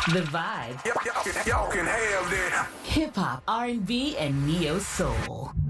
The vibe. Y'all can have that. Hip hop, R&B, and neo soul.